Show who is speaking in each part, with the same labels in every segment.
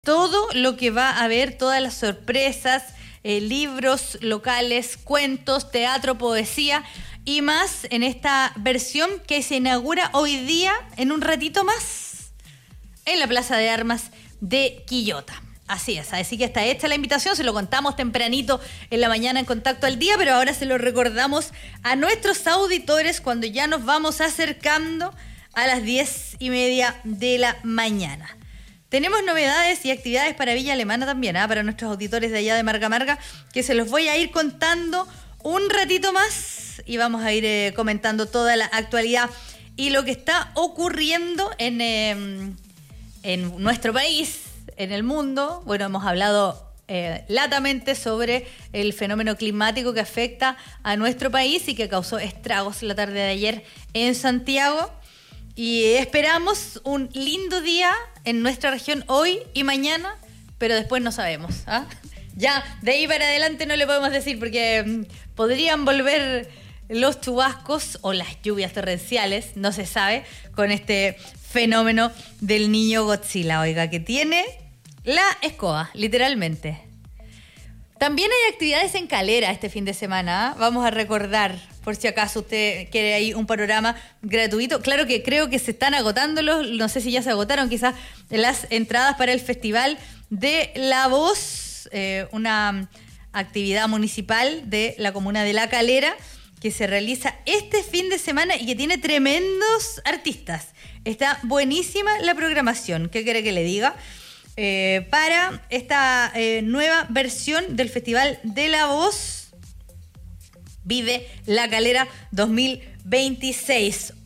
Speaker 1: todo lo que va a haber, todas las sorpresas, libros locales, cuentos, teatro, poesía y más en esta versión que se inaugura hoy día, en un ratito más, en la Plaza de Armas de Quillota. Así es, así que está hecha la invitación, se lo contamos tempranito en la mañana en Contacto al Día, pero ahora se lo recordamos a nuestros auditores cuando ya nos vamos acercando a las 10:30 de la mañana. Tenemos novedades y actividades para Villa Alemana también, para nuestros auditores de allá de Marga Marga, que se los voy a ir contando un ratito más y vamos a ir comentando toda la actualidad y lo que está ocurriendo en nuestro país, en el mundo. Bueno, hemos hablado latamente sobre el fenómeno climático que afecta a nuestro país y que causó estragos la tarde de ayer en Santiago. Y esperamos un lindo día en nuestra región hoy y mañana, pero después no sabemos. Ya, de ahí para adelante no le podemos decir porque podrían volver los chubascos o las lluvias torrenciales, no se sabe, con este fenómeno del niño Godzilla, oiga, que tiene la escoba, literalmente. También hay actividades en Calera este fin de semana, Vamos a recordar, por si acaso usted quiere ahí un panorama gratuito. Claro que creo que se están agotando no sé si ya se agotaron quizás las entradas para el Festival de la Voz, una actividad municipal de la comuna de La Calera que se realiza este fin de semana y que tiene tremendos artistas. Está buenísima la programación, ¿qué quiere que le diga? Para esta nueva versión del Festival de la Voz Vive La Calera 2026.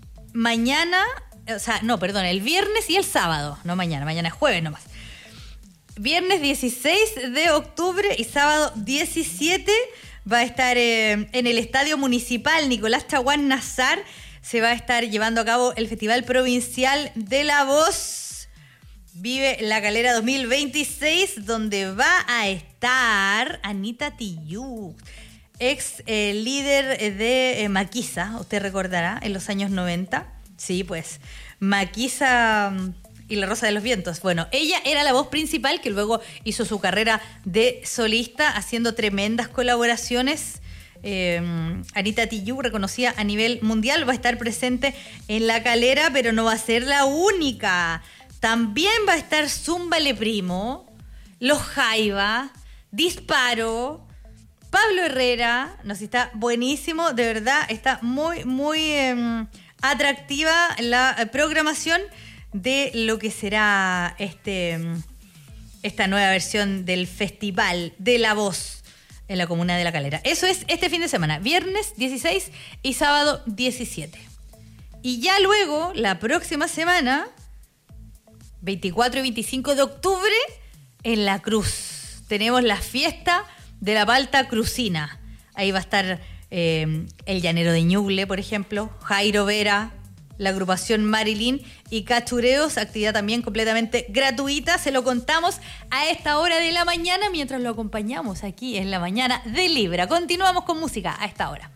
Speaker 1: El viernes y el sábado, no mañana es jueves nomás. Viernes 16 de octubre y sábado 17 va a estar en el Estadio Municipal Nicolás Chaguán Nazar. Se va a estar llevando a cabo el Festival Provincial de la Voz Vive La Calera 2026, donde va a estar Anita Tijoux, ex líder de Maquisa, usted recordará, en los años 90. Sí, pues, Maquisa y La Rosa de los Vientos. Bueno, ella era la voz principal, que luego hizo su carrera de solista, haciendo tremendas colaboraciones. Anita Tijoux, reconocida a nivel mundial, va a estar presente en La Calera, pero no va a ser la única. También va a estar Zúmbale Primo, Los Jaiba, Disparo, Pablo Herrera. Nos está buenísimo, de verdad, está muy, muy atractiva la programación de lo que será esta nueva versión del Festival de la Voz en la comuna de La Calera. Eso es este fin de semana, viernes 16 y sábado 17. Y ya luego, la próxima semana, 24 y 25 de octubre, en La Cruz. Tenemos la fiesta de la palta crucina. Ahí va a estar el Llanero de Ñuble, por ejemplo, Jairo Vera, la agrupación Marilyn y Cachureos, actividad también completamente gratuita. Se lo contamos a esta hora de la mañana mientras lo acompañamos aquí en la mañana de Libra. Continuamos con música a esta hora.